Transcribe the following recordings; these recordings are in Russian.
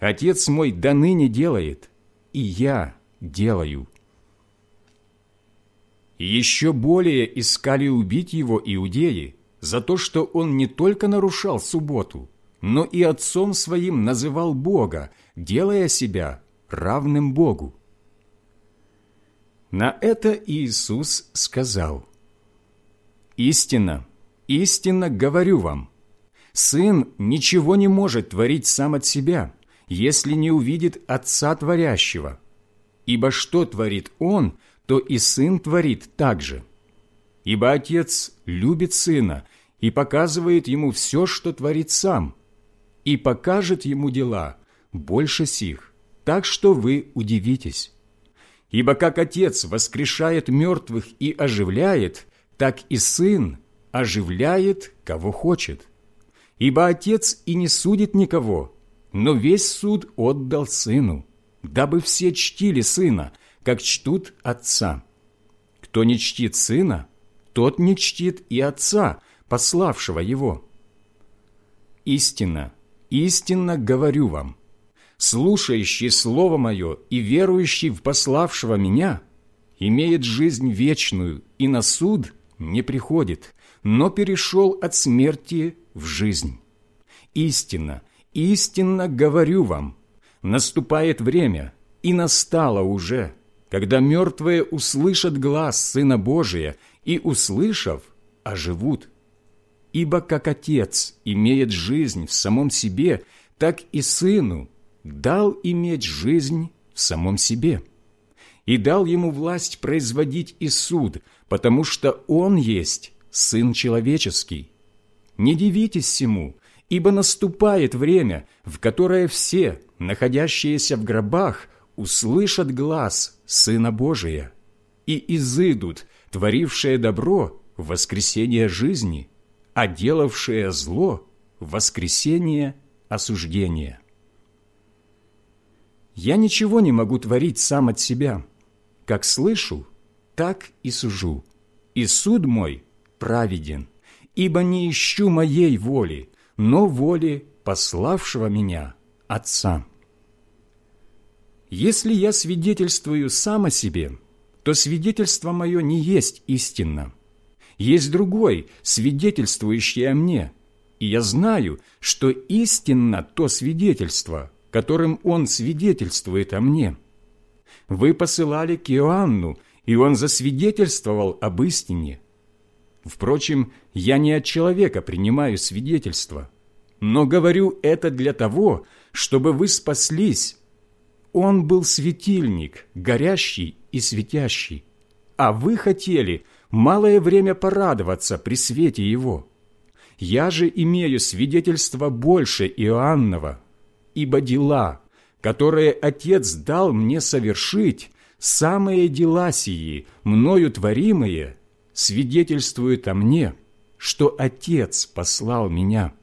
Отец мой доныне делает, и я делаю». И еще более искали убить его иудеи за то, что он не только нарушал субботу, но и отцом своим называл Бога, делая себя равным Богу. На это Иисус сказал: «Истинно, истинно говорю вам, Сын ничего не может творить сам от себя, если не увидит Отца Творящего. Ибо что творит Он, то и Сын творит так же. Ибо Отец любит Сына и показывает Ему все, что творит Сам, и покажет Ему дела больше сих, так что вы удивитесь. Ибо как Отец воскрешает мертвых и оживляет, так и Сын оживляет, кого хочет. Ибо Отец и не судит никого, но весь суд отдал Сыну, дабы все чтили Сына, как чтут Отца. Кто не чтит Сына, тот не чтит и Отца, пославшего Его. Истинно, истинно говорю вам, слушающий Слово Мое и верующий в пославшего Меня имеет жизнь вечную и на суд не приходит, но перешел от смерти в жизнь. Истинно, истинно говорю вам, наступает время, и настало уже, когда мертвые услышат глас Сына Божия и, услышав, оживут. Ибо как Отец имеет жизнь в самом себе, так и Сыну дал иметь жизнь в самом себе. И дал Ему власть производить и суд, потому что Он есть Сын Человеческий. Не дивитесь сему, ибо наступает время, в которое все, находящиеся в гробах, услышат глас Сына Божия, и изыдут, творившие добро, в воскресение жизни, а делавшие зло – в воскресение осуждения. Я ничего не могу творить сам от себя. Как слышу, так и сужу, и суд мой праведен, ибо не ищу моей воли, но воли пославшего меня Отца. Если я свидетельствую сам о себе, то свидетельство мое не есть истинно. Есть другой, свидетельствующий о мне, и я знаю, что истинно то свидетельство, которым он свидетельствует о мне. Вы посылали к Иоанну, и он засвидетельствовал об истине. Впрочем, я не от человека принимаю свидетельство, но говорю это для того, чтобы вы спаслись. Он был светильник, горящий и светящий, а вы хотели малое время порадоваться при свете его. Я же имею свидетельство больше Иоаннова, ибо дела, которые Отец дал мне совершить, самые дела сии, мною творимые, свидетельствуют о мне, что Отец послал меня.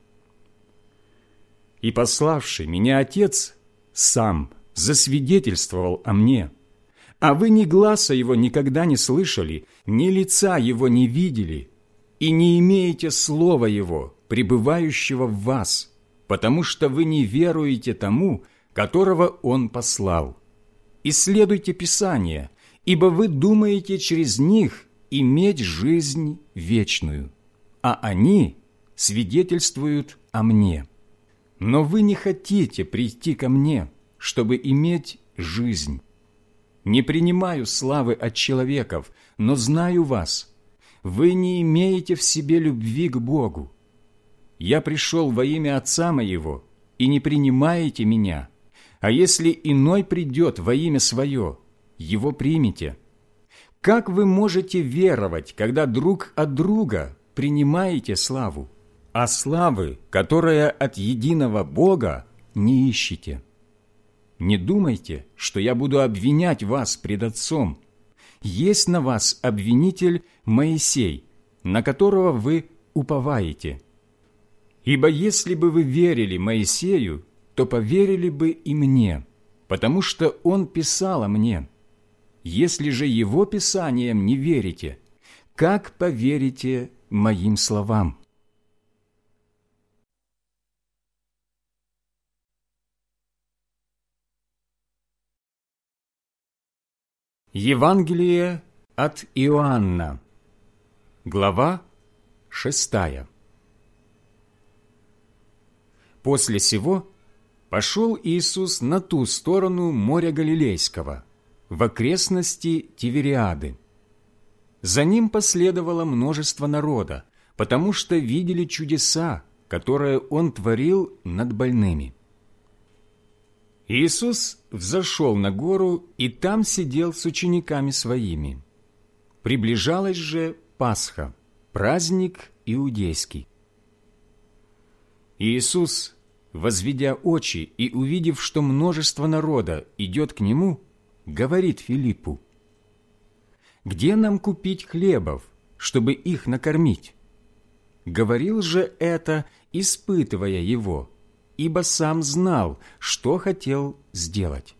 И пославший меня Отец сам засвидетельствовал о мне, а вы ни гласа Его никогда не слышали, ни лица Его не видели, и не имеете слова Его, пребывающего в вас, потому что вы не веруете тому, которого Он послал. Исследуйте Писания, ибо вы думаете через них иметь жизнь вечную, а они свидетельствуют о мне. Но вы не хотите прийти ко мне, чтобы иметь жизнь. Не принимаю славы от человеков, но знаю вас. Вы не имеете в себе любви к Богу. Я пришел во имя Отца моего, и не принимаете меня. А если иной придет во имя свое, его примите. Как вы можете веровать, когда друг от друга принимаете славу, а славы, которая от единого Бога, не ищете? Не думайте, что я буду обвинять вас пред Отцом. Есть на вас обвинитель Моисей, на которого вы уповаете. Ибо если бы вы верили Моисею, то поверили бы и мне, потому что он писал о мне. Если же его писаниям не верите, как поверите моим словам? Евангелие от Иоанна, глава 6. После сего пошел Иисус на ту сторону моря Галилейского, в окрестности Тивериады. За Ним последовало множество народа, потому что видели чудеса, которые Он творил над больными. Иисус взошел на гору и там сидел с учениками Своими. Приближалась же Пасха, праздник иудейский. Иисус, возведя очи и увидев, что множество народа идет к Нему, говорит Филиппу: «Где нам купить хлебов, чтобы их накормить?» Говорил же это, испытывая Его, ибо сам знал, что хотел сделать.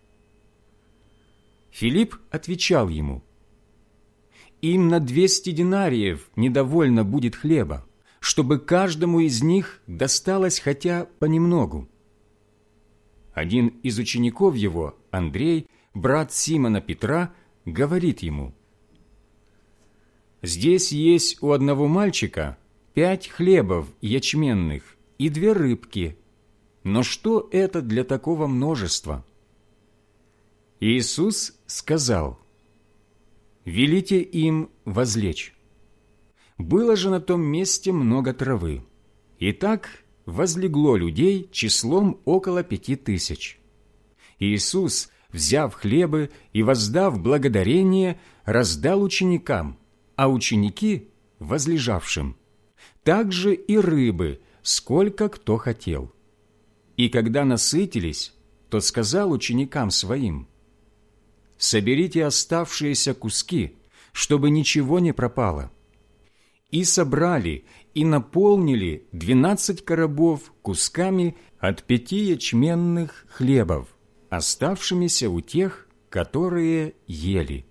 Филипп отвечал Ему: «Им на 200 динариев недовольно будет хлеба, чтобы каждому из них досталось хотя понемногу». Один из учеников Его, Андрей, брат Симона Петра, говорит Ему: «Здесь есть у одного мальчика 5 хлебов ячменных и 2 рыбки. Но что это для такого множества?» Иисус сказал: «Велите им возлечь». Было же на том месте много травы. Итак, возлегло людей числом около 5000. Иисус, взяв хлебы и воздав благодарение, раздал ученикам, а ученики – возлежавшим. Также и рыбы, сколько кто хотел. И когда насытились, то сказал ученикам Своим: «Соберите оставшиеся куски, чтобы ничего не пропало». И собрали, и наполнили 12 коробов кусками от 5 ячменных хлебов, оставшимися у тех, которые ели.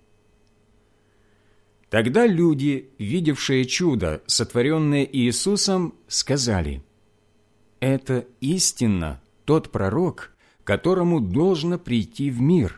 Тогда люди, видевшие чудо, сотворенное Иисусом, сказали: «Это истинно тот пророк, которому должно прийти в мир».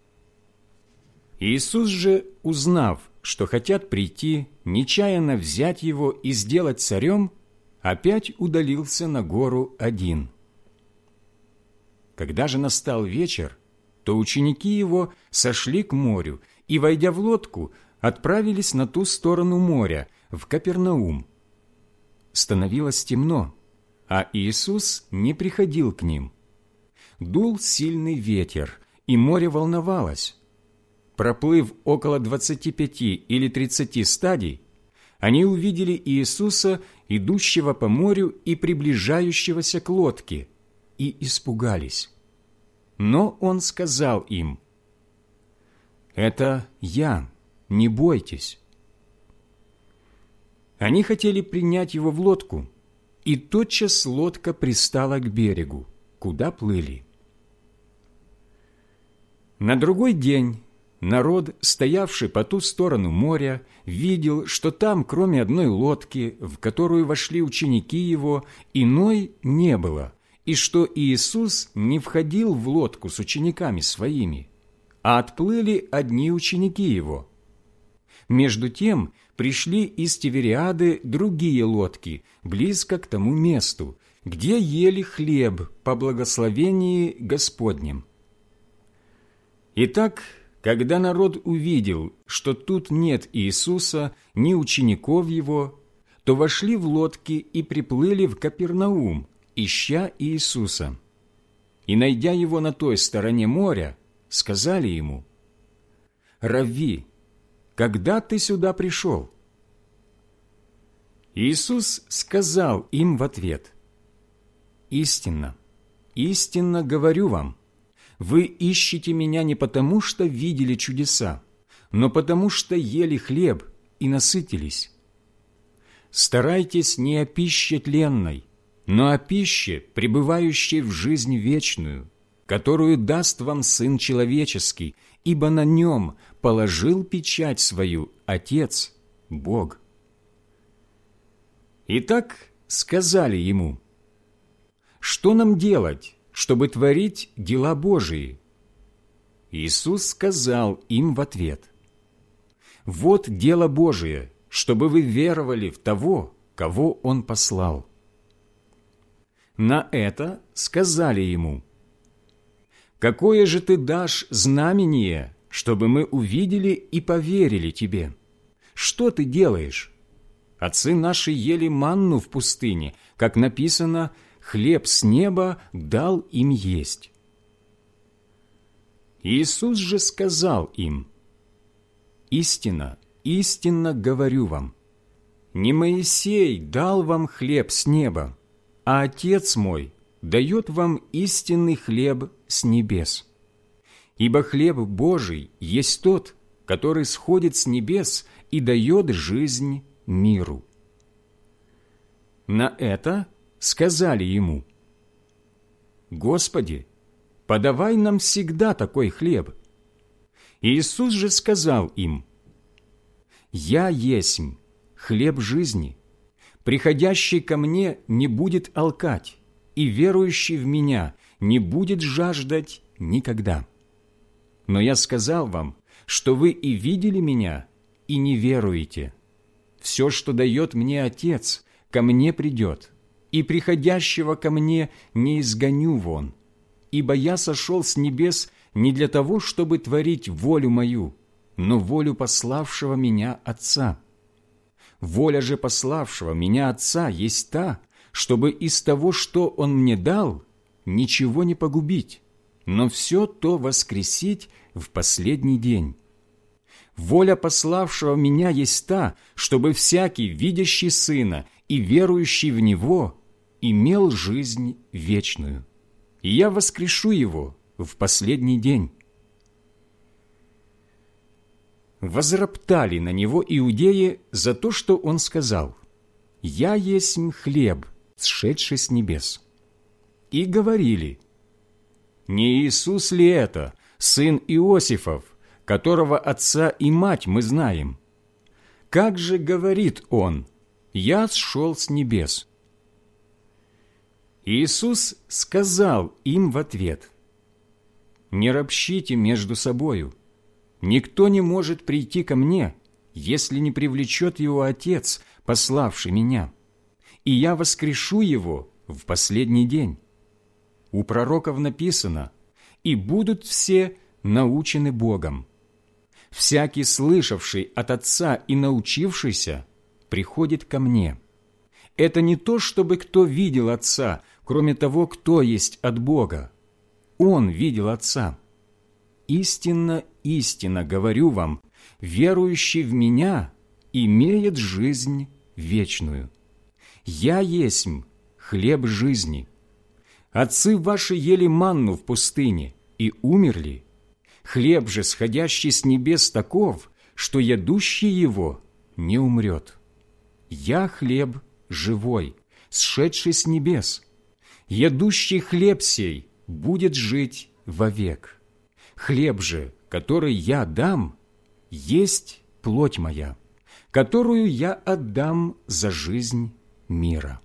Иисус же, узнав, что хотят прийти, нечаянно взять Его и сделать царем, опять удалился на гору один. Когда же настал вечер, то ученики Его сошли к морю и, войдя в лодку, отправились на ту сторону моря, в Капернаум. Становилось темно, а Иисус не приходил к ним. Дул сильный ветер, и море волновалось. Проплыв около 25 или 30 стадий, они увидели Иисуса, идущего по морю и приближающегося к лодке, и испугались. Но Он сказал им: «Это Я, не бойтесь». Они хотели принять Его в лодку, и тотчас лодка пристала к берегу, куда плыли. На другой день народ, стоявший по ту сторону моря, видел, что там, кроме одной лодки, в которую вошли ученики Его, иной не было, и что Иисус не входил в лодку с учениками Своими, а отплыли одни ученики Его. Между тем пришли из Тивериады другие лодки, близко к тому месту, где ели хлеб по благословении Господнем. Итак, когда народ увидел, что тут нет Иисуса, ни учеников Его, то вошли в лодки и приплыли в Капернаум, ища Иисуса. И, найдя Его на той стороне моря, сказали Ему: «Равви, когда ты сюда пришел?» Иисус сказал им в ответ: «Истинно, истинно говорю вам, вы ищете Меня не потому, что видели чудеса, но потому, что ели хлеб и насытились. Старайтесь не о пище тленной, но о пище, пребывающей в жизнь вечную, которую даст вам Сын Человеческий, ибо на Нем положил печать свою Отец, Бог». Итак, сказали Ему: «Что нам делать, чтобы творить дела Божии?» Иисус сказал им в ответ: «Вот дело Божие, чтобы вы веровали в того, кого Он послал». На это сказали ему: «Какое же ты дашь знамение, чтобы мы увидели и поверили тебе? Что ты делаешь? Отцы наши ели манну в пустыне, как написано: хлеб с неба дал им есть». Иисус же сказал им: «Истинно, истинно говорю вам, не Моисей дал вам хлеб с неба, а Отец мой дает вам истинный хлеб с небес. Ибо хлеб Божий есть тот, который сходит с небес и дает жизнь миру». На это сказали ему: «Господи, подавай нам всегда такой хлеб». Иисус же сказал им: «Я есмь хлеб жизни. Приходящий ко мне не будет алкать, и верующий в меня не будет жаждать никогда. Но я сказал вам, что вы и видели меня, и не веруете. Все, что дает мне Отец, ко мне придет, и приходящего ко мне не изгоню вон. Ибо я сошел с небес не для того, чтобы творить волю мою, но волю пославшего меня Отца. Воля же пославшего меня Отца есть та, чтобы из того, что Он мне дал, ничего не погубить, но все то воскресить в последний день. Воля пославшего меня есть та, чтобы всякий, видящий Сына и верующий в Него, имел жизнь вечную, и я воскрешу его в последний день». Возроптали на него иудеи за то, что он сказал: «Я есмь хлеб, сшедший с небес». И говорили: «Не Иисус ли это, сын Иосифов, которого отца и мать мы знаем? Как же говорит он: я сшел с небес?» Иисус сказал им в ответ: «Не ропщите между собою. Никто не может прийти ко мне, если не привлечет его Отец, пославший меня, и я воскрешу его в последний день. У пророков написано: и будут все научены Богом. Всякий, слышавший от Отца и научившийся, приходит ко мне. Это не то, чтобы кто видел Отца, кроме того, кто есть от Бога. Он видел Отца. Истинно, истинно говорю вам, верующий в Меня имеет жизнь вечную. Я есмь хлеб жизни. Отцы ваши ели манну в пустыне и умерли. Хлеб же, сходящий с небес, таков, что ядущий его не умрет. Я хлеб живой, сшедший с небес. Ядущий хлеб сей будет жить вовек. Хлеб же, который я дам, есть плоть моя, которую я отдам за жизнь мира».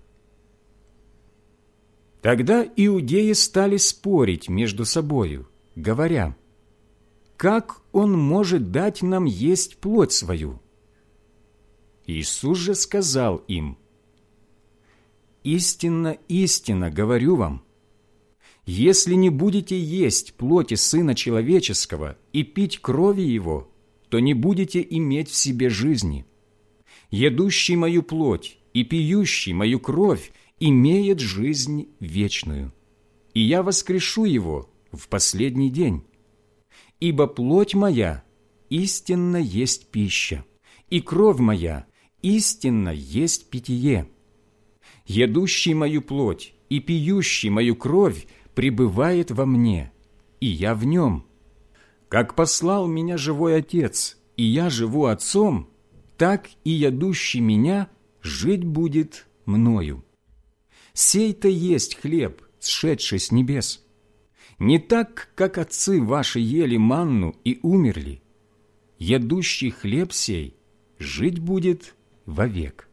Тогда иудеи стали спорить между собою, говоря: «Как он может дать нам есть плоть свою?» Иисус же сказал им: «Истинно, истинно говорю вам, если не будете есть плоти Сына Человеческого и пить крови Его, то не будете иметь в себе жизни. Ядущий мою плоть и пьющий мою кровь имеет жизнь вечную, и я воскрешу его в последний день. Ибо плоть моя истинно есть пища, и кровь моя истинно есть питье. Ядущий мою плоть и пьющий мою кровь пребывает во мне, и я в нем. Как послал меня живой Отец, и я живу Отцом, так и ядущий меня жить будет мною. Сей-то есть хлеб, сшедший с небес. Не так, как отцы ваши ели манну и умерли. Ядущий хлеб сей жить будет вовек».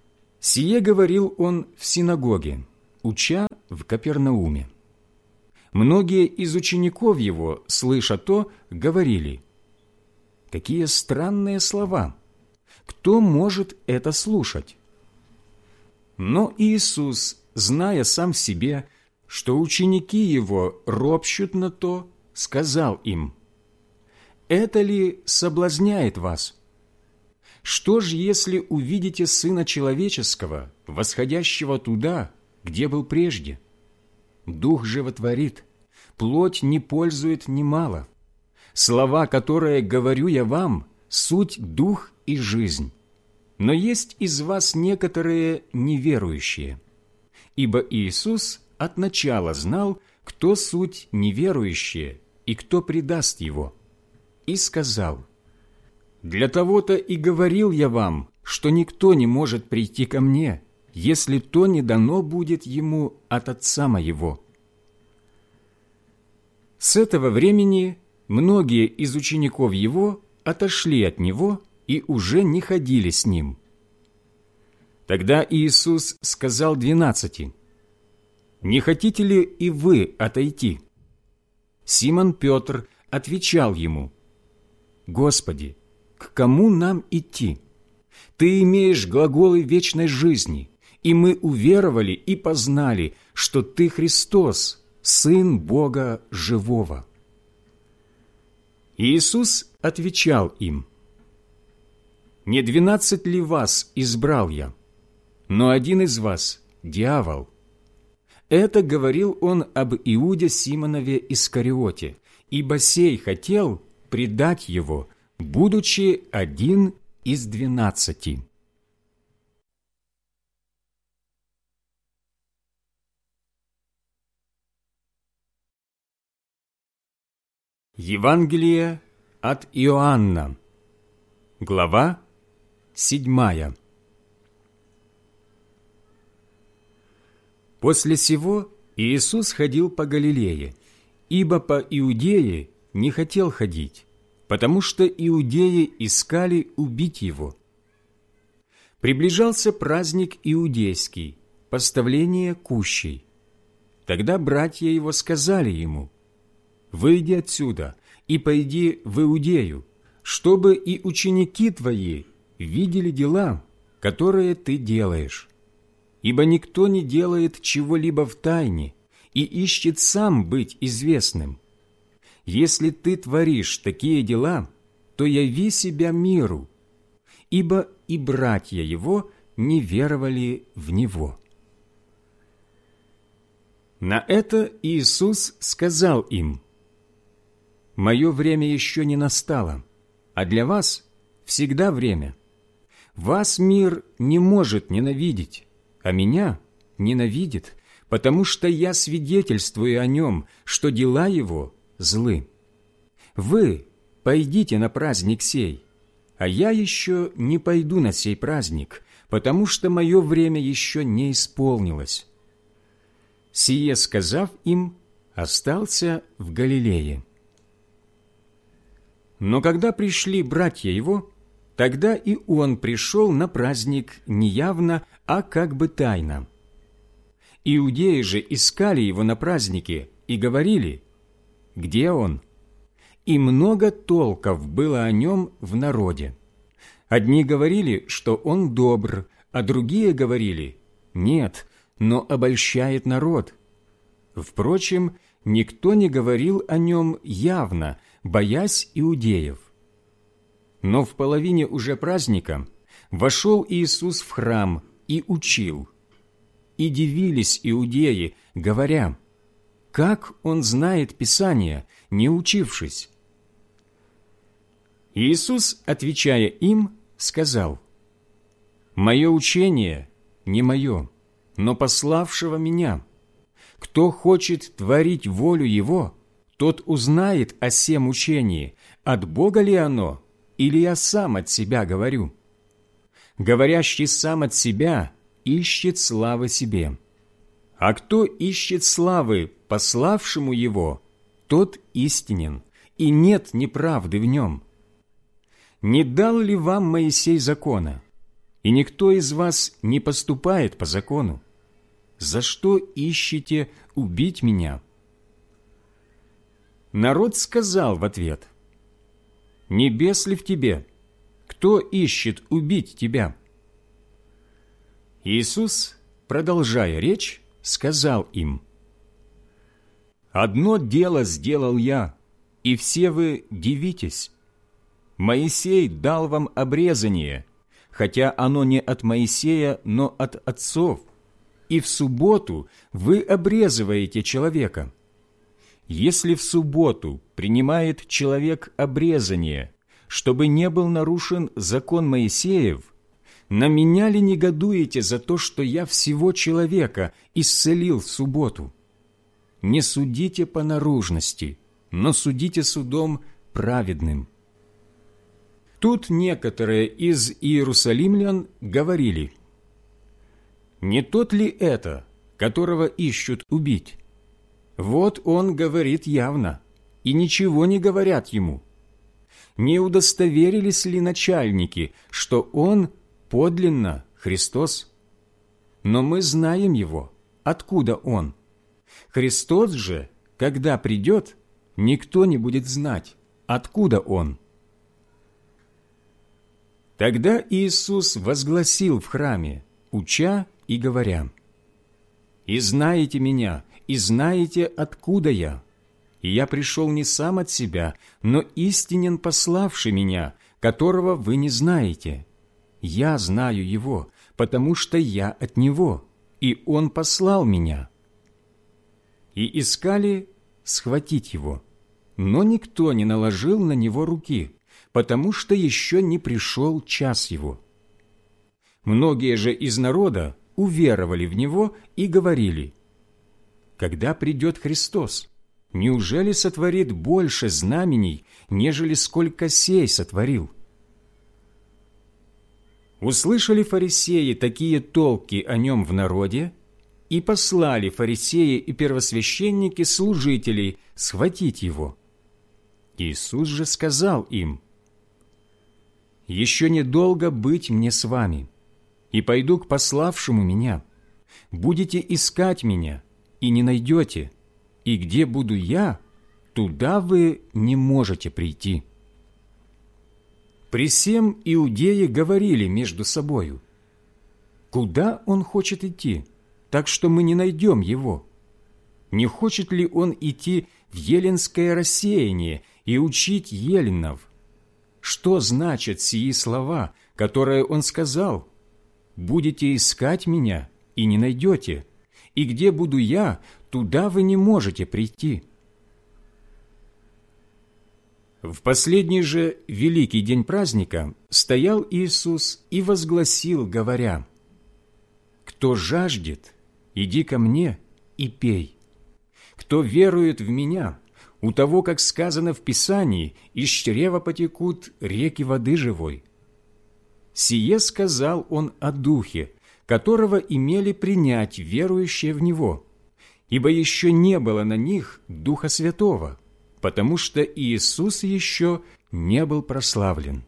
Сие говорил он в синагоге, уча в Капернауме. Многие из учеников его, слыша то, говорили: «Какие странные слова! Кто может это слушать?» Но Иисус, зная сам в себе, что ученики его ропщут на то, сказал им: «Это ли соблазняет вас? Что ж, если увидите Сына Человеческого, восходящего туда, где был прежде? Дух животворит, плоть не пользует немало. Слова, которые говорю я вам, суть дух и жизнь. Но есть из вас некоторые неверующие». Ибо Иисус от начала знал, кто суть неверующие и кто предаст его, и сказал: «Для того-то и говорил я вам, что никто не может прийти ко мне, если то не дано будет ему от Отца моего». С этого времени многие из учеников его отошли от него и уже не ходили с ним. Тогда Иисус сказал 12: «Не хотите ли и вы отойти?» Симон Петр отвечал ему: «Господи, к кому нам идти? Ты имеешь глаголы вечной жизни, и мы уверовали и познали, что Ты Христос, Сын Бога Живого». Иисус отвечал им: «Не 12 ли вас избрал я? Но один из вас – дьявол». Это говорил он об Иуде Симонове Искариоте, ибо сей хотел предать его, будучи один из 12. Евангелие от Иоанна, глава 7. После сего Иисус ходил по Галилее, ибо по Иудее не хотел ходить, потому что иудеи искали убить его. Приближался праздник иудейский, поставление кущей. Тогда братья его сказали ему: «Выйди отсюда и пойди в Иудею, чтобы и ученики твои видели дела, которые ты делаешь. Ибо никто не делает чего-либо в тайне и ищет сам быть известным. Если ты творишь такие дела, то яви себя миру». Ибо и братья его не веровали в него. На это Иисус сказал им: «Мое время еще не настало, а для вас всегда время. Вас мир не может ненавидеть, а меня ненавидит, потому что я свидетельствую о нем, что дела его злы. Вы пойдите на праздник сей, а я еще не пойду на сей праздник, потому что мое время еще не исполнилось». Сие сказав им, остался в Галилее. Но когда пришли братья его, тогда и он пришел на праздник не явно, а как бы тайно. Иудеи же искали его на празднике и говорили: «Где он?» И много толков было о нем в народе. Одни говорили, что он добр, а другие говорили: «Нет, но обольщает народ». Впрочем, никто не говорил о нем явно, боясь иудеев. Но в половине уже праздника вошел Иисус в храм и учил. И дивились иудеи, говоря: «Как он знает Писание, не учившись?» Иисус, отвечая им, сказал: «Мое учение не мое, но пославшего меня. Кто хочет творить волю Его, тот узнает о сем учении, от Бога ли оно, или я сам от себя говорю. Говорящий сам от себя ищет славы себе. А кто ищет славы пославшему его, тот истинен, и нет неправды в нем. Не дал ли вам Моисей закона? И никто из вас не поступает по закону. За что ищете убить меня? Народ сказал в ответ: «Не бес ли в тебе? Кто ищет убить тебя?» Иисус, продолжая речь, сказал им: «Одно дело сделал я, и все вы дивитесь. Моисей дал вам обрезание, хотя оно не от Моисея, но от отцов, и в субботу вы обрезываете человека. Если в субботу принимает человек обрезание, чтобы не был нарушен закон Моисеев, на меня ли негодуете за то, что я всего человека исцелил в субботу? Не судите по наружности, но судите судом праведным». Тут некоторые из иерусалимлян говорили: «Не тот ли это, которого ищут убить? Вот он говорит явно, и ничего не говорят ему. Не удостоверились ли начальники, что он подлинно Христос? Но мы знаем его, откуда он. Христос же, когда придет, никто не будет знать, откуда он». Тогда Иисус возгласил в храме, уча и говоря: «И знаете меня, и знаете, откуда я. И я пришел не сам от себя, но истинен пославший меня, которого вы не знаете. Я знаю его, потому что я от него, и он послал меня». И искали схватить его, но никто не наложил на него руки, потому что еще не пришел час его. Многие же из народа уверовали в него и говорили: «Когда придет Христос, неужели сотворит больше знамений, нежели сколько сей сотворил?» Услышали фарисеи такие толки о нем в народе, и послали фарисеи и первосвященники служителей схватить его. Иисус же сказал им: «Еще недолго быть мне с вами, и пойду к пославшему меня. Будете искать меня, и не найдете, и где буду я, туда вы не можете прийти». При сем иудеи говорили между собою: «Куда он хочет идти, так что мы не найдем его? Не хочет ли он идти в еленское рассеяние и учить еленов? Что значат сии слова, которые он сказал: будете искать меня и не найдете, и где буду я, туда вы не можете прийти?» В последний же великий день праздника стоял Иисус и возгласил, говоря: «Кто жаждет, иди ко мне и пей. Кто верует в меня, у того, как сказано в Писании, из чрева потекут реки воды живой». Сие сказал он о Духе, которого имели принять верующие в Него, ибо еще не было на них Духа Святого, потому что Иисус еще не был прославлен.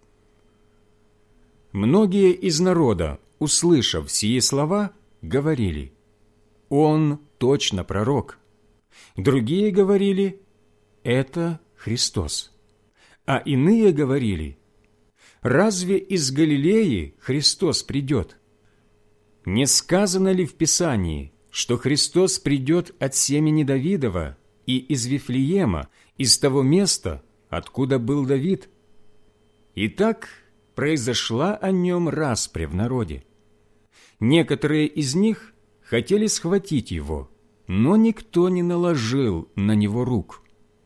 Многие из народа, услышав сии слова, говорили: «Он точно пророк». Другие говорили: «Это Христос». А иные говорили: «Разве из Галилеи Христос придет? Не сказано ли в Писании, что Христос придет от семени Давидова и из Вифлеема, из того места, откуда был Давид?» Итак, произошла о нем распря в народе. Некоторые из них хотели схватить его, но никто не наложил на него рук.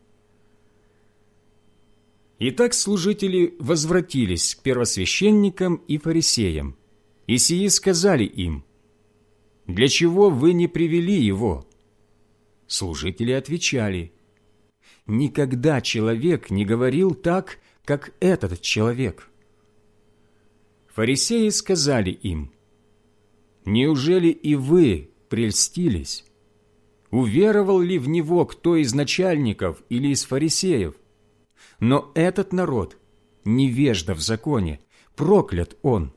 Итак, служители возвратились к первосвященникам и фарисеям, и сии сказали им: «Для чего вы не привели его?» Служители отвечали: «Никогда человек не говорил так, как этот человек». Фарисеи сказали им: «Неужели и вы прельстились? Уверовал ли в него кто из начальников или из фарисеев? Но этот народ невежда в законе, проклят он».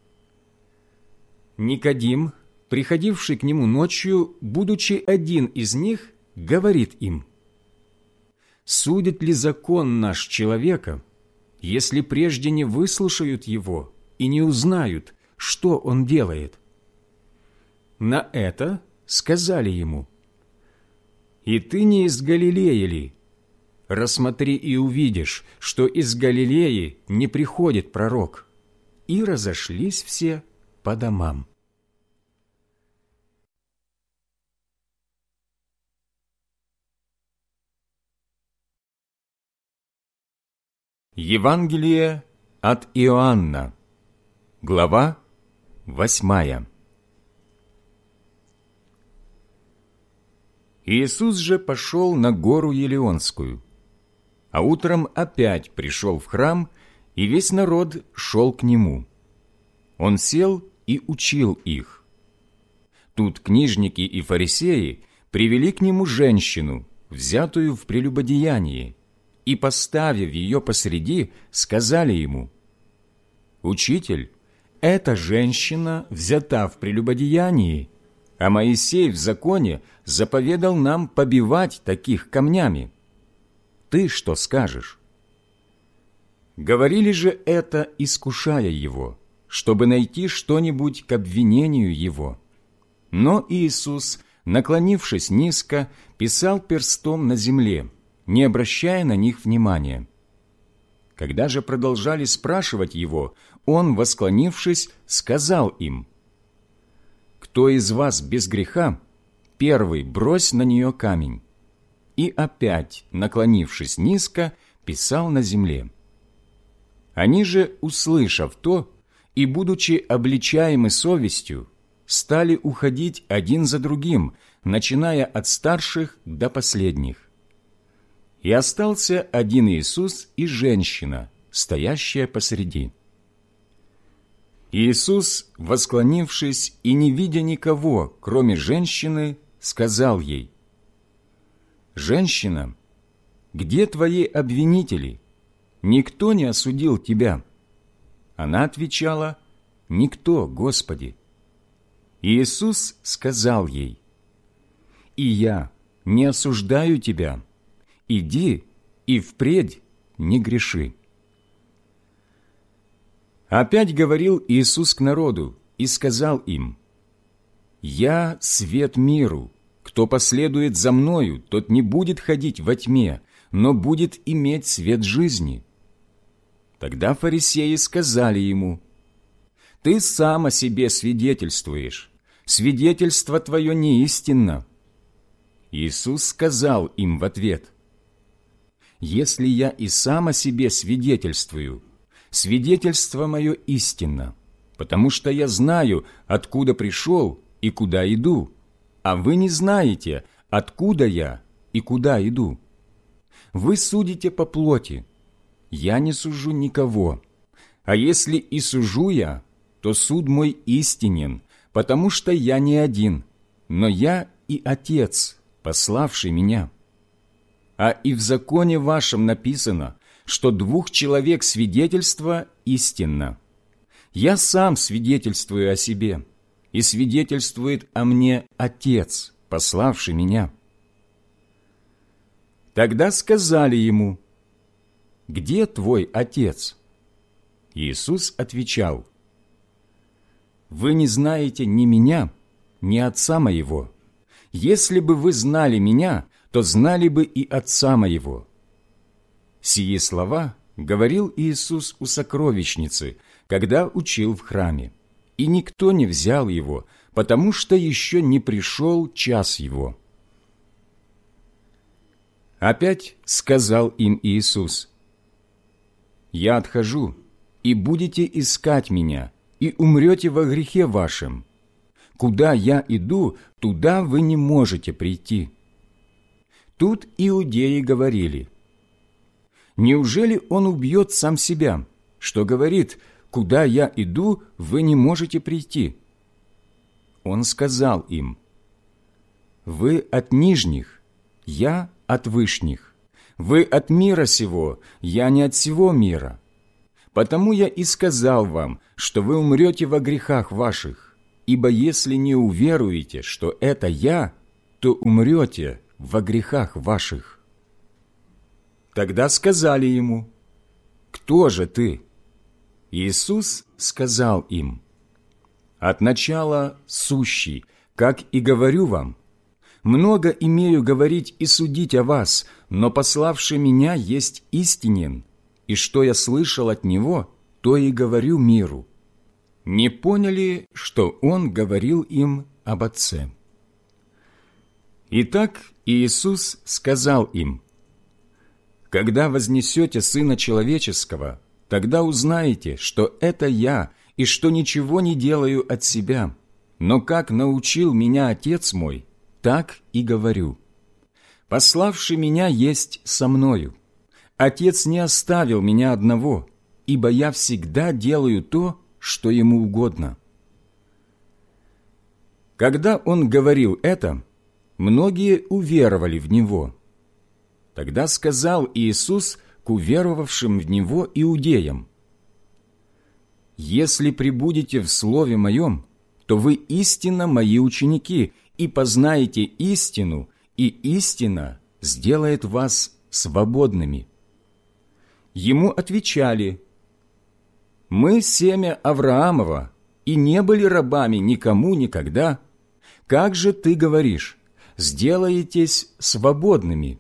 Никодим, приходивший к нему ночью, будучи один из них, говорит им: судит ли закон наш человека, если прежде не выслушают его и не узнают, что он делает?» На это сказали ему: «И ты не из Галилеи ли? Рассмотри и увидишь, что из Галилеи не приходит пророк». И разошлись все по домам. Евангелие от Иоанна, глава 8. Иисус же пошел на гору Елеонскую, а утром опять пришел в храм, и весь народ шел к нему. Он сел и учил их. Тут книжники и фарисеи привели к нему женщину, взятую в прелюбодеянии, и, поставив ее посреди, сказали ему: «Учитель, эта женщина взята в прелюбодеянии, а Моисей в законе заповедал нам побивать таких камнями. Ты что скажешь?» Говорили же это, искушая его, чтобы найти что-нибудь к обвинению его. Но Иисус, наклонившись низко, писал перстом на земле, не обращая на них внимания. Когда же продолжали спрашивать его, он, восклонившись, сказал им: «Кто из вас без греха, первый брось на нее камень». И опять, наклонившись низко, писал на земле. Они же, услышав то, и, будучи обличаемы совестью, стали уходить один за другим, начиная от старших до последних. И остался один Иисус и женщина, стоящая посреди. Иисус, восклонившись и не видя никого, кроме женщины, сказал ей: «Женщина, где твои обвинители? Никто не осудил тебя?» Она отвечала: «Никто, Господи». Иисус сказал ей: «И я не осуждаю тебя. Иди и впредь не греши». Опять говорил Иисус к народу и сказал им: «Я свет миру. Кто последует за Мною, тот не будет ходить во тьме, но будет иметь свет жизни». Тогда фарисеи сказали Ему: «Ты сам о себе свидетельствуешь, свидетельство твое не истинно». Иисус сказал им в ответ: «Если я и сам о себе свидетельствую, свидетельство мое истинно, потому что я знаю, откуда пришел и куда иду, а вы не знаете, откуда я и куда иду. Вы судите по плоти, я не сужу никого, а если и сужу я, то суд мой истинен, потому что я не один, но я и Отец, пославший меня. А и в законе вашем написано, что 2 человек свидетельство истинно. Я сам свидетельствую о себе, и свидетельствует о мне Отец, пославший меня». Тогда сказали ему: «Где твой Отец?» Иисус отвечал: «Вы не знаете ни меня, ни Отца моего. Если бы вы знали меня, то знали бы и Отца моего». Сии слова говорил Иисус у сокровищницы, когда учил в храме, и никто не взял его, потому что еще не пришел час его. Опять сказал им Иисус: «Я отхожу, и будете искать Меня, и умрете во грехе вашем. Куда Я иду, туда вы не можете прийти». Тут иудеи говорили: «Неужели Он убьет сам себя, что говорит: куда Я иду, вы не можете прийти?» Он сказал им: «Вы от нижних, Я от вышних. Вы от мира сего, Я не от сего мира. Потому Я и сказал вам, что вы умрете во грехах ваших, ибо если не уверуете, что это Я, то умрете во грехах ваших». Тогда сказали ему: «Кто же ты?» Иисус сказал им: «От начала сущий, как и говорю вам. Много имею говорить и судить о вас, но пославший меня есть истинен, и что я слышал от него, то и говорю миру». Не поняли, что он говорил им об Отце. Итак, Иисус сказал им: «Когда вознесете Сына Человеческого, тогда узнаете, что это Я, и что ничего не делаю от себя, но как научил меня Отец мой, так и говорю. Пославший меня есть со мною. Отец не оставил меня одного, ибо я всегда делаю то, что ему угодно». Когда он говорил это, многие уверовали в него. Тогда сказал Иисус к уверовавшим в Него иудеям: «Если пребудете в Слове Моем, то вы истинно Мои ученики, и познаете истину, и истина сделает вас свободными». Ему отвечали: «Мы семя Авраамова, и не были рабами никому никогда. Как же ты говоришь: сделаетесь свободными?»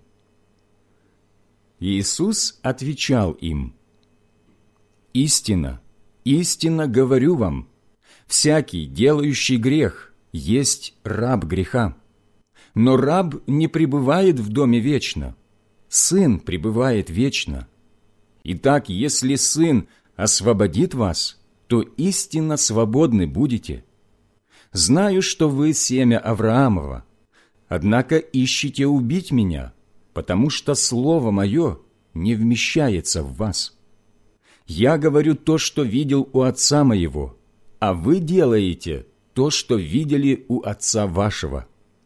Иисус отвечал им: «Истинно, истинно говорю вам, всякий, делающий грех, есть раб греха. Но раб не пребывает в доме вечно, Сын пребывает вечно. Итак, если Сын освободит вас, то истинно свободны будете. Знаю, что вы семя Авраамова, однако ищете убить меня, потому что Слово Мое не вмещается в вас. Я говорю то, что видел у Отца Моего, а вы делаете то, что видели у Отца вашего».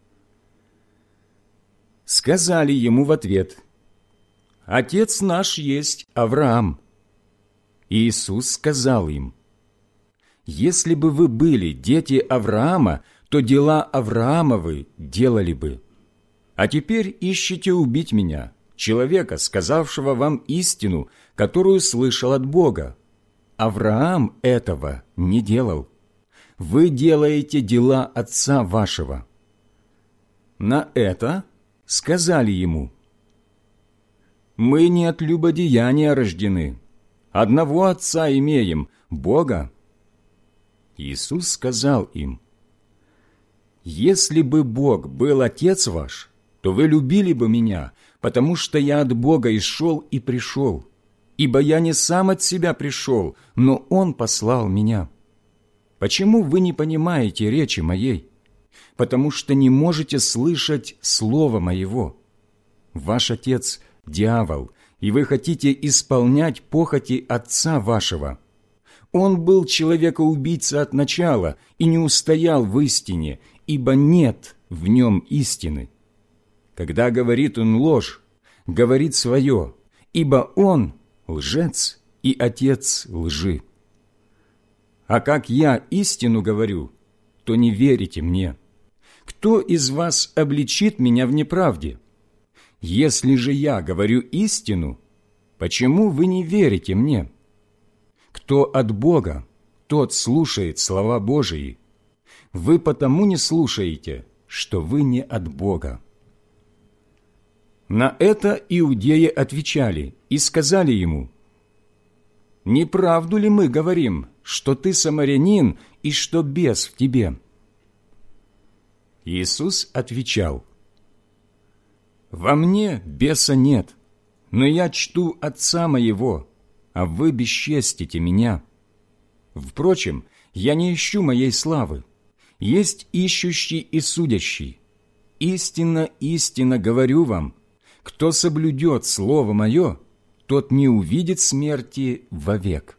Сказали ему в ответ: «Отец наш есть Авраам». Иисус сказал им: «Если бы вы были дети Авраама, то дела Авраамовы делали бы. А теперь ищете убить меня, человека, сказавшего вам истину, которую слышал от Бога. Авраам этого не делал. Вы делаете дела отца вашего». На это сказали ему: «Мы не от любодеяния рождены, одного Отца имеем, Бога». Иисус сказал им: «Если бы Бог был Отец ваш, то вы любили бы Меня, потому что Я от Бога и шел и пришел. Ибо Я не сам от себя пришел, но Он послал Меня. Почему вы не понимаете речи Моей? Потому что не можете слышать Слова Моего. Ваш отец – дьявол, и вы хотите исполнять похоти отца вашего. Он был человека-убийца от начала и не устоял в истине, ибо нет в нем истины. Когда говорит он ложь, говорит свое, ибо он лжец и отец лжи. А как я истину говорю, то не верите мне. Кто из вас обличит меня в неправде? Если же я говорю истину, почему вы не верите мне? Кто от Бога, тот слушает слова Божии. Вы потому не слушаете, что вы не от Бога». На это иудеи отвечали и сказали ему: «Не правду ли мы говорим, что ты самарянин и что бес в тебе?» Иисус отвечал: «Во мне беса нет, но я чту Отца Моего, а вы бесчестите меня. Впрочем, я не ищу моей славы. Есть ищущий и судящий. Истинно, истинно говорю вам, кто соблюдет Слово Мое, тот не увидит смерти вовек».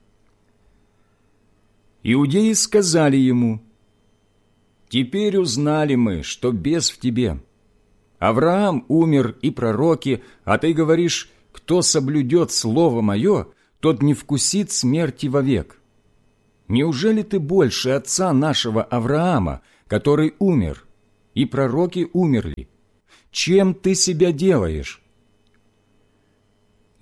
Иудеи сказали ему: «Теперь узнали мы, что бес в тебе. Авраам умер и пророки, а ты говоришь, кто соблюдет Слово Мое, тот не вкусит смерти вовек. Неужели ты больше отца нашего Авраама, который умер, и пророки умерли? Чем ты себя делаешь?»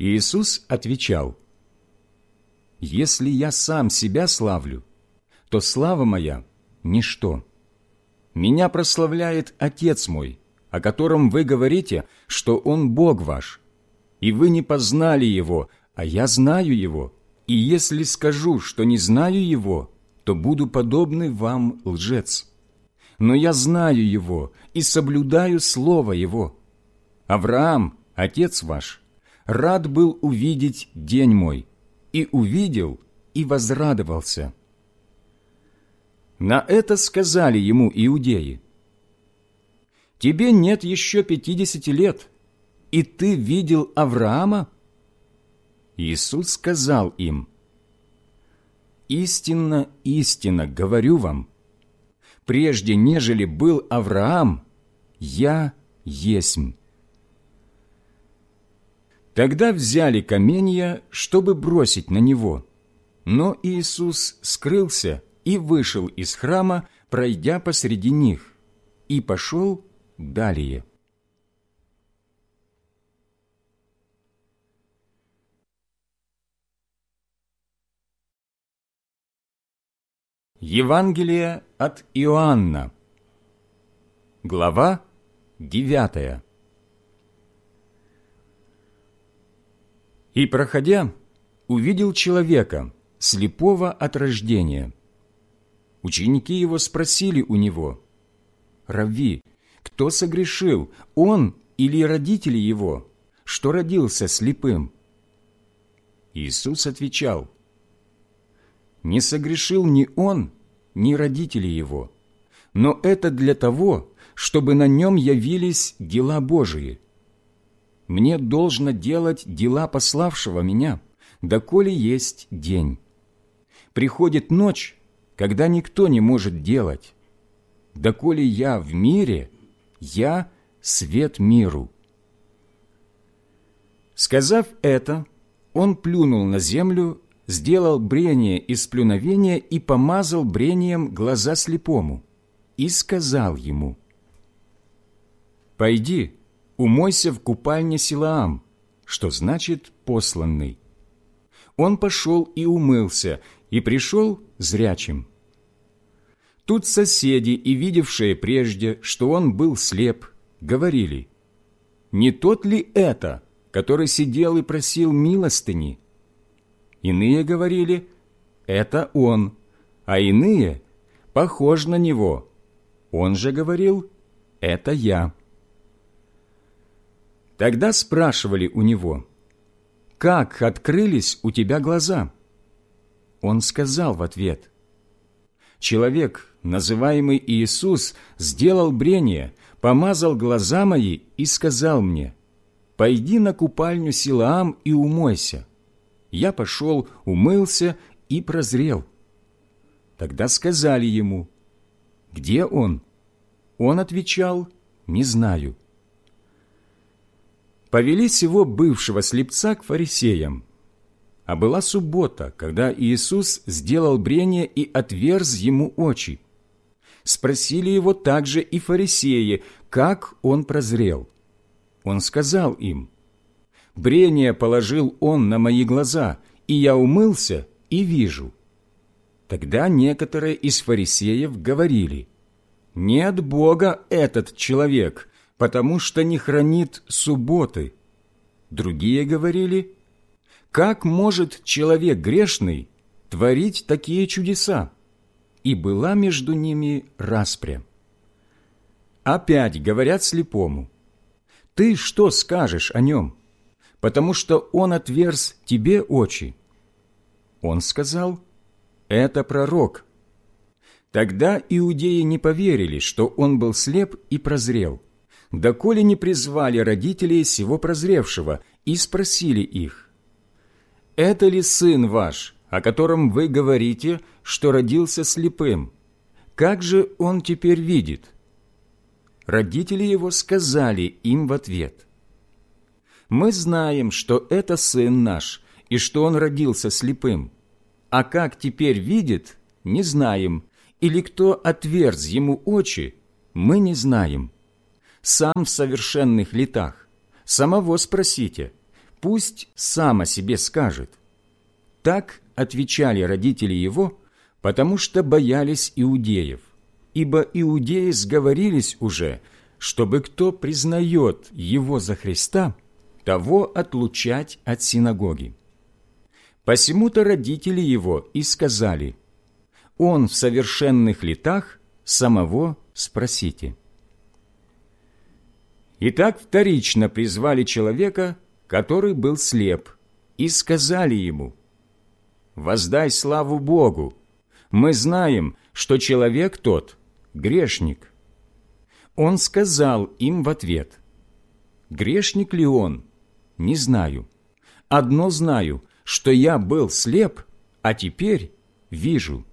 Иисус отвечал: «Если я сам себя славлю, то слава моя – ничто. Меня прославляет Отец мой, о котором вы говорите, что Он Бог ваш, и вы не познали Его, а я знаю Его, и если скажу, что не знаю Его, то буду подобный вам лжец. Но я знаю Его и соблюдаю Слово Его. Авраам, отец ваш, рад был увидеть день мой, и увидел, и возрадовался». На это сказали ему иудеи: «Тебе нет еще 50 лет, и ты видел Авраама?» Иисус сказал им: «Истинно, истинно говорю вам, прежде нежели был Авраам, я есмь». Тогда взяли каменья, чтобы бросить на него, но Иисус скрылся и вышел из храма, пройдя посреди них, и пошел далее. Евангелие от Иоанна, глава 9. «И, проходя, увидел человека, слепого от рождения. Ученики его спросили у него: «Равви, кто согрешил, он или родители его, что родился слепым?» Иисус отвечал: «Не согрешил ни он, ни родители его, но это для того, чтобы на нем явились дела Божии. Мне должно делать дела пославшего меня, доколе есть день. Приходит ночь, когда никто не может делать. Доколе я в мире, я свет миру». Сказав это, он плюнул на землю, сделал брение из плюновения и помазал брением глаза слепому, и сказал ему: «Пойди, умойся в купальне Силоам», что значит «посланный». Он пошел и умылся, и пришел зрячим. Тут соседи, и видевшие прежде, что он был слеп, говорили: «Не тот ли это, который сидел и просил милостыни?» Иные говорили: «Это он», а иные: «Похож на него». Он же говорил: «Это я». Тогда спрашивали у него: «Как открылись у тебя глаза?» Он сказал в ответ: «Человек, называемый Иисус, сделал брение, помазал глаза мои и сказал мне: „Пойди на купальню Силоам и умойся“. Я пошел, умылся и прозрел». Тогда сказали ему: «Где он?» Он отвечал: «Не знаю». Повели сего бывшего слепца к фарисеям. А была суббота, когда Иисус сделал брение и отверз ему очи. Спросили его также и фарисеи, как он прозрел. Он сказал им: «Брение положил он на мои глаза, и я умылся и вижу». Тогда некоторые из фарисеев говорили: «Не от Бога этот человек, потому что не хранит субботы». Другие говорили: «Как может человек грешный творить такие чудеса?» И была между ними распря. Опять говорят слепому: «Ты что скажешь о нем? Потому что он отверз тебе очи». Он сказал: «Это пророк». Тогда иудеи не поверили, что он был слеп и прозрел, доколе не призвали родителей сего прозревшего и спросили их: «Это ли сын ваш, о котором вы говорите, что родился слепым? Как же он теперь видит?» Родители его сказали им в ответ: «Мы знаем, что это сын наш, и что он родился слепым. А как теперь видит, не знаем, или кто отверз ему очи, мы не знаем. Сам в совершенных летах. Самого спросите, пусть сам о себе скажет». Так отвечали родители его, потому что боялись иудеев, ибо иудеи сговорились уже, чтобы кто признает его за Христа, того отлучать от синагоги. Посему-то родители его и сказали: «Он в совершенных летах, самого спросите». Итак, вторично призвали человека, который был слеп, и сказали ему: «Воздай славу Богу! Мы знаем, что человек тот – грешник». Он сказал им в ответ: «Грешник ли он? Не знаю. Одно знаю, что я был слеп, а теперь вижу».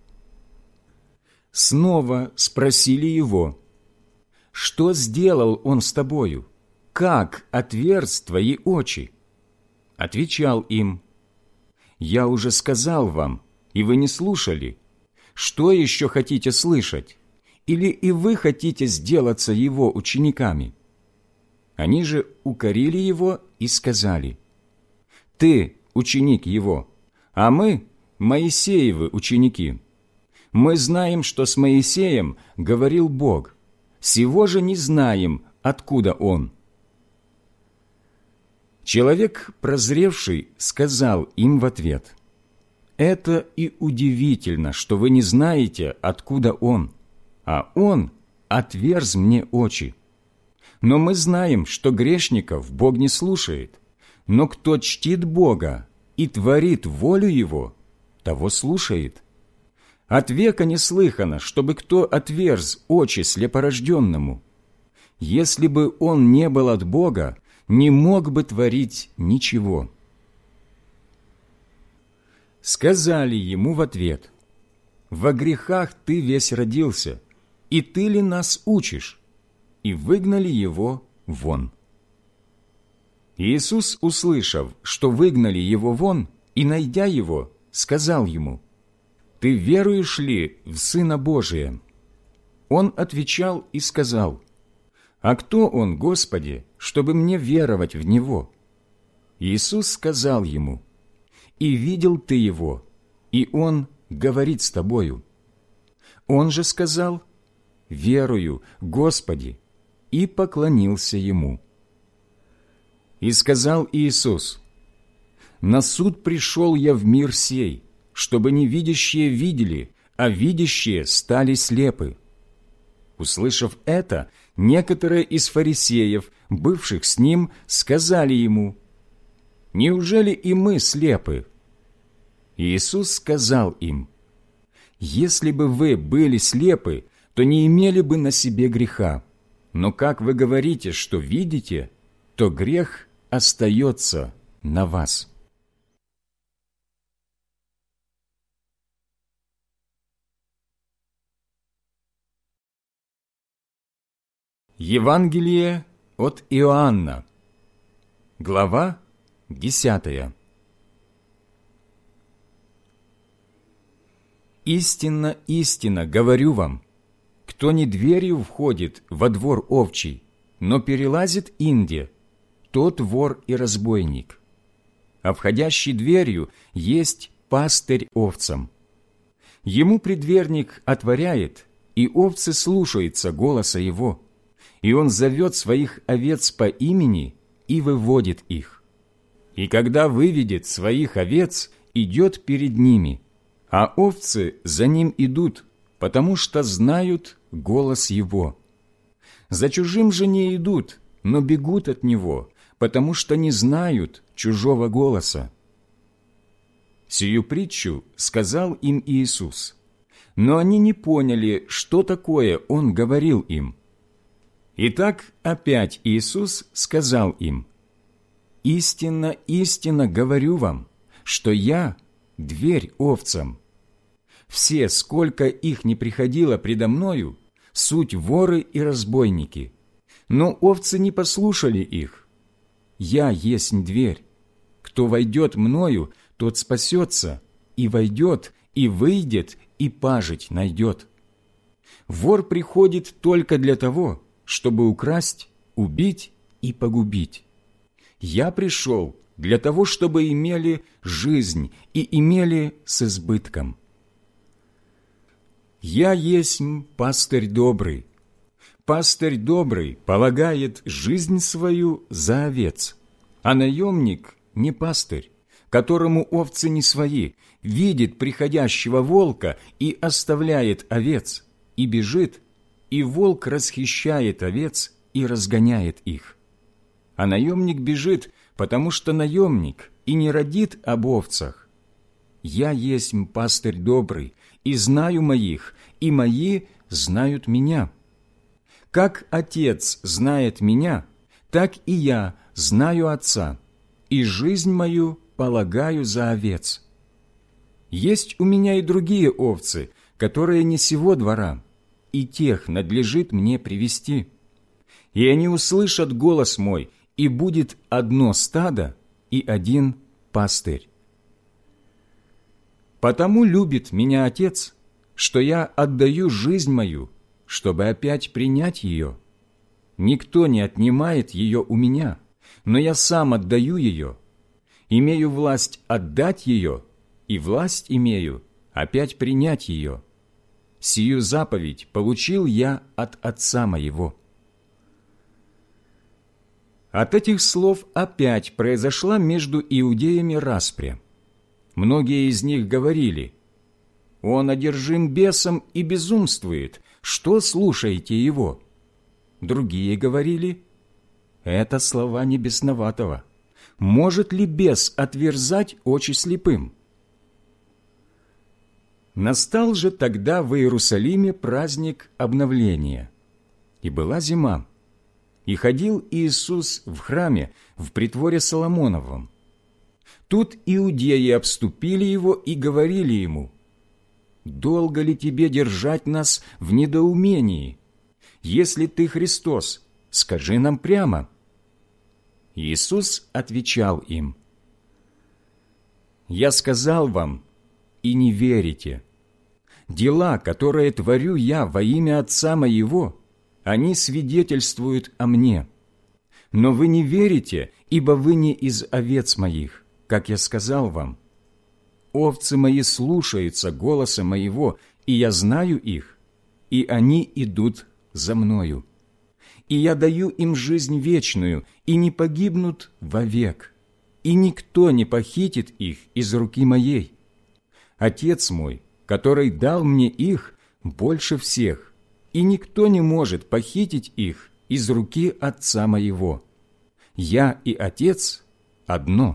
Снова спросили его: «Что сделал он с тобою? Как отверз твои очи?» Отвечал им: «Я уже сказал вам, и вы не слушали. Что еще хотите слышать? Или и вы хотите сделаться его учениками?» Они же укорили его и сказали: «Ты ученик его, а мы Моисеевы ученики. Мы знаем, что с Моисеем говорил Бог, сего же не знаем, откуда он». Человек, прозревший, сказал им в ответ: «Это и удивительно, что вы не знаете, откуда он, а он отверз мне очи. Но мы знаем, что грешников Бог не слушает, но кто чтит Бога и творит волю Его, того слушает. От века не слыхано, чтобы кто отверз очи слепорожденному. Если бы он не был от Бога, не мог бы творить ничего». Сказали ему в ответ: «Во грехах ты весь родился, и ты ли нас учишь?» И выгнали его вон. Иисус, услышав, что выгнали его вон, и, найдя его, сказал ему: «Ты веруешь ли в Сына Божия?» Он отвечал и сказал: «А кто он, Господи, чтобы мне веровать в Него?» Иисус сказал ему: «И видел ты его, и он говорит с тобою». Он же сказал: «Верую, Господи», и поклонился ему. И сказал Иисус: «На суд пришел я в мир сей, чтобы невидящие видели, а видящие стали слепы». Услышав это, некоторые из фарисеев, бывших с ним, сказали ему: «Неужели и мы слепы?» Иисус сказал им: «Если бы вы были слепы, то не имели бы на себе греха. Но как вы говорите, что видите, то грех остается на вас». Евангелие от Иоанна, глава 10. «Истинно, истинно говорю вам, кто не дверью входит во двор овчий, но перелазит инде, тот вор и разбойник. А входящий дверью есть пастырь овцам. Ему предверник отворяет, и овцы слушаются голоса его, и он зовет своих овец по имени и выводит их. И когда выведет своих овец, идет перед ними, а овцы за ним идут, потому что знают голос его. За чужим же не идут, но бегут от него, потому что не знают чужого голоса». Сию притчу сказал им Иисус, но они не поняли, что такое Он говорил им. Итак, опять Иисус сказал им: «Истинно, истинно говорю вам, что Я – дверь овцам. Все, сколько их не приходило предо Мною, суть воры и разбойники, но овцы не послушали их. Я есть дверь. Кто войдет Мною, тот спасется, и войдет, и выйдет, и пажить найдет. Вор приходит только для того, чтобы украсть, убить и погубить. Я пришел для того, чтобы имели жизнь и имели с избытком. Я есмь пастырь добрый. Пастырь добрый полагает жизнь свою за овец, а наемник не пастырь, которому овцы не свои, видит приходящего волка и оставляет овец, и бежит, и волк расхищает овец и разгоняет их. А наемник бежит, потому что наемник и не родит об овцах. Я есмь пастырь добрый, и знаю моих, и мои знают меня. Как Отец знает меня, так и я знаю Отца, и жизнь мою полагаю за овец. Есть у меня и другие овцы, которые не сего двора, и тех надлежит мне привести. И они услышат голос мой, и будет одно стадо и один пастырь. Потому любит меня Отец, что я отдаю жизнь мою, чтобы опять принять ее. Никто не отнимает ее у меня, но я сам отдаю ее. Имею власть отдать ее, и власть имею опять принять ее. Сию заповедь получил я от Отца моего». От этих слов опять произошла между иудеями распря. Многие из них говорили: «Он одержим бесом и безумствует, что слушаете его?» Другие говорили: «Это слова не бесноватого. Может ли бес отверзать очи слепым?» Настал же тогда в Иерусалиме праздник обновления, и была зима, и ходил Иисус в храме в притворе Соломоновом. Тут иудеи обступили его и говорили ему: «Долго ли тебе держать нас в недоумении? Если ты Христос, скажи нам прямо». Иисус отвечал им: «Я сказал вам, и не верите. Дела, которые творю я во имя Отца моего, они свидетельствуют о мне. Но вы не верите, ибо вы не из овец моих, как я сказал вам. Овцы мои слушаются голоса моего, и я знаю их, и они идут за мною. И я даю им жизнь вечную, и не погибнут вовек, и никто не похитит их из руки моей. Отец мой, который дал мне их, больше всех, и никто не может похитить их из руки Отца моего. Я и Отец одно».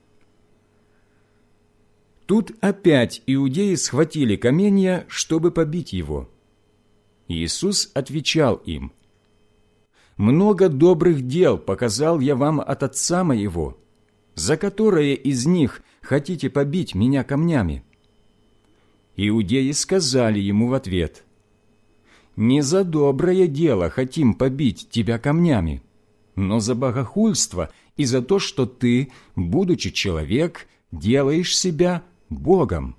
Тут опять иудеи схватили каменья, чтобы побить его. Иисус отвечал им: «Много добрых дел показал я вам от Отца моего. За которое из них хотите побить меня камнями?» Иудеи сказали ему в ответ: «Не за доброе дело хотим побить тебя камнями, но за богохульство и за то, что ты, будучи человек, делаешь себя Богом».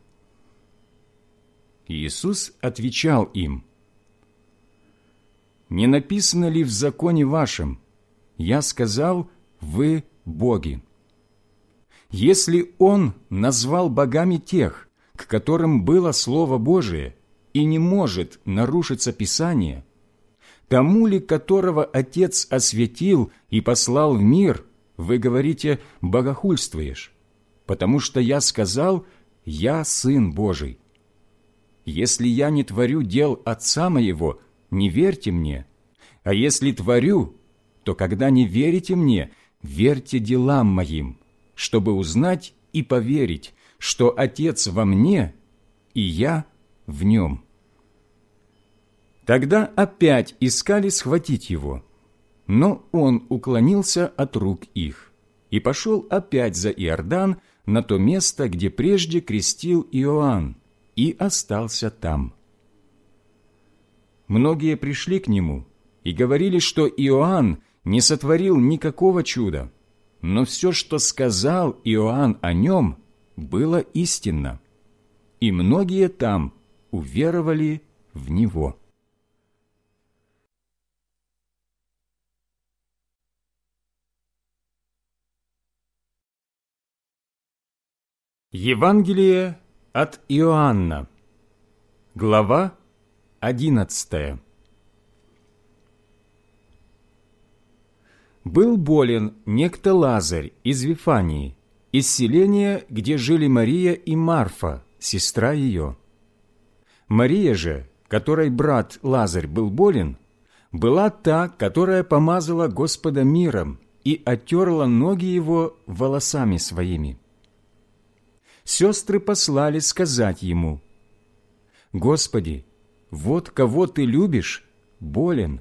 Иисус отвечал им: «Не написано ли в законе вашем: я сказал, вы боги? Если Он назвал богами тех, к которым было Слово Божие, и не может нарушиться Писание, тому ли, которого Отец осветил и послал в мир, вы говорите, богохульствуешь, потому что я сказал, я Сын Божий. Если я не творю дел Отца моего, не верьте мне, а если творю, то когда не верите мне, верьте делам моим, чтобы узнать и поверить, что Отец во мне, и я в Нем». Тогда опять искали схватить его, но он уклонился от рук их и пошел опять за Иордан на то место, где прежде крестил Иоанн, и остался там. Многие пришли к нему и говорили, что Иоанн не сотворил никакого чуда, но все, что сказал Иоанн о нем, было истинно, и многие там уверовали в него. Евангелие от Иоанна, глава 11. Был болен некто Лазарь из Вифании, из селения, где жили Мария и Марфа, сестра ее. Мария же, которой брат Лазарь был болен, была та, которая помазала Господа миром и оттерла ноги его волосами своими. Сестры послали сказать ему: «Господи, вот кого ты любишь, болен».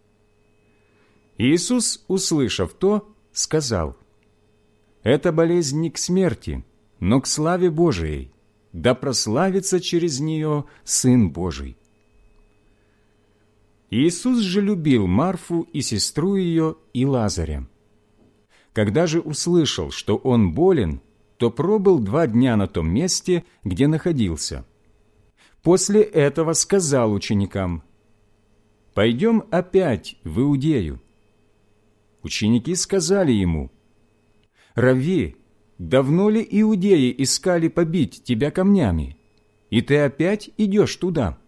Иисус, услышав то, сказал: «Эта болезнь не к смерти, но к славе Божией, да прославится через нее Сын Божий». Иисус же любил Марфу и сестру ее и Лазаря. Когда же услышал, что он болен, то пробыл 2 дня на том месте, где находился. После этого сказал ученикам: «Пойдем опять в Иудею». Ученики сказали ему: «Равви, давно ли иудеи искали побить тебя камнями, и ты опять идешь туда?»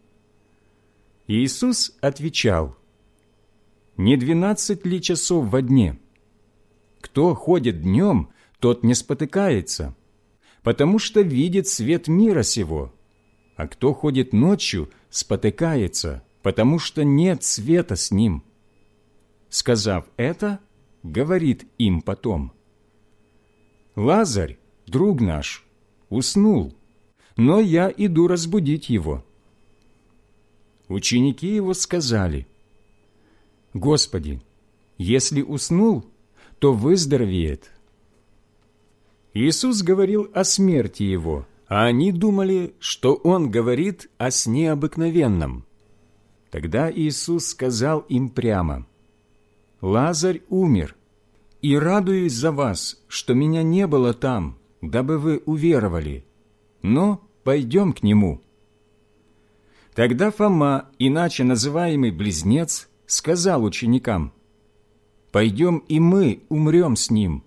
Иисус отвечал: «Не 12 ли часов во дне? Кто ходит днем, тот не спотыкается, потому что видит свет мира сего, а кто ходит ночью, спотыкается, потому что нет света с ним». Сказав это, говорит им потом: «Лазарь, друг наш, уснул, но я иду разбудить его». Ученики его сказали: «Господи, если уснул, то выздоровеет». Иисус говорил о смерти его, а они думали, что он говорит о сне обыкновенном. Тогда Иисус сказал им прямо: «Лазарь умер, и радуюсь за вас, что меня не было там, дабы вы уверовали, но пойдем к нему». Тогда Фома, иначе называемый Близнец, сказал ученикам: «Пойдем и мы умрем с ним».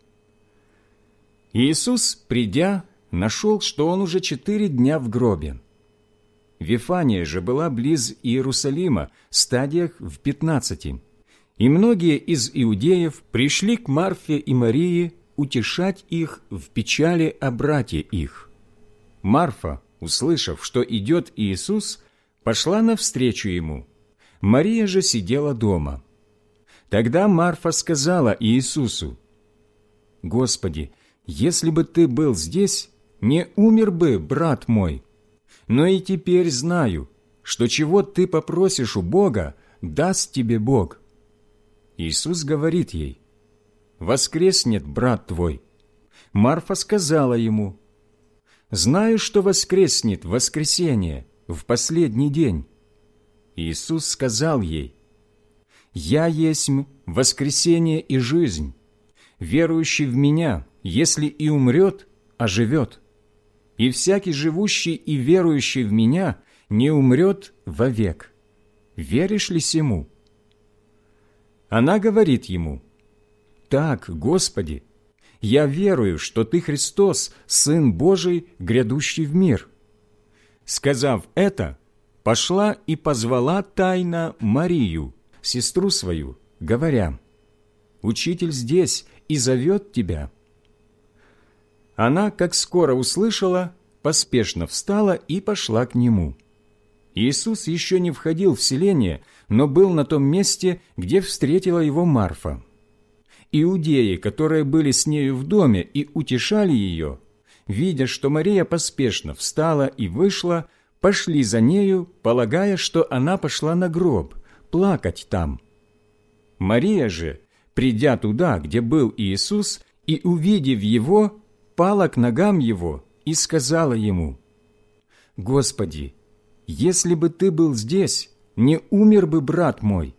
Иисус, придя, нашел, что он уже 4 дня в гробе. Вифания же была близ Иерусалима, стадиях в 15, и многие из иудеев пришли к Марфе и Марии утешать их в печали о брате их. Марфа, услышав, что идет Иисус, пошла навстречу ему. Мария же сидела дома. Тогда Марфа сказала Иисусу: «Господи, если бы ты был здесь, не умер бы брат мой. Но и теперь знаю, что чего ты попросишь у Бога, даст тебе Бог». Иисус говорит ей: «Воскреснет брат твой». Марфа сказала ему: «Знаю, что воскреснет в воскресенье, в последний день». Иисус сказал ей: «Я есмь воскресение и жизнь. Верующий в Меня, если и умрет, оживет. И всякий живущий и верующий в Меня не умрет вовек. Веришь ли сему?» Она говорит ему: «Так, Господи, я верую, что Ты Христос, Сын Божий, грядущий в мир». Сказав это, пошла и позвала тайно Марию, сестру свою, говоря: «Учитель здесь и зовет тебя». Она, как скоро услышала, поспешно встала и пошла к нему. Иисус еще не входил в селение, но был на том месте, где встретила его Марфа. Иудеи, которые были с нею в доме и утешали ее, видя, что Мария поспешно встала и вышла, пошли за нею, полагая, что она пошла на гроб, плакать там. Мария же, придя туда, где был Иисус, и увидев его, пала к ногам его и сказала ему: «Господи, если бы ты был здесь, не умер бы брат мой».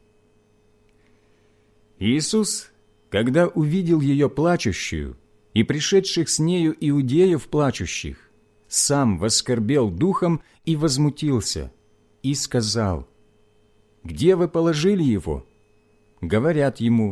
Иисус, когда увидел ее плачущую и пришедших с нею иудеев плачущих, сам воскорбел духом и возмутился, и сказал: «Где вы положили его?» Говорят ему: